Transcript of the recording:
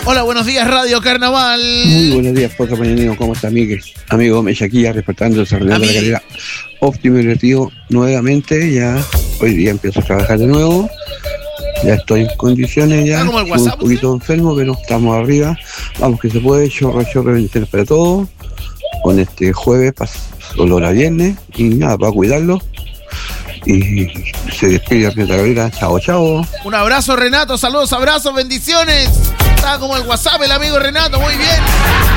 Hola, buenos días, Radio Carnaval. Muy buenos días, Potro Mañanino. ¿Cómo está, Miguel? Amigo Mechaquilla, respetando el desarrollo de la calidad. Óptimo y divertido nuevamente. Ya hoy día empiezo a trabajar de nuevo. Ya estoy en condiciones ya. Como el WhatsApp, un poquito enfermo, pero estamos arriba. Vamos que se puede. Chorro, bendiciones para todos. Con este jueves, olor a viernes. Y nada, para cuidarlo. Y se despide Pieta Gabriela. Chao, chao. Un abrazo, Renato. Saludos, abrazos, bendiciones. Está como el WhatsApp, el amigo Renato. Muy bien.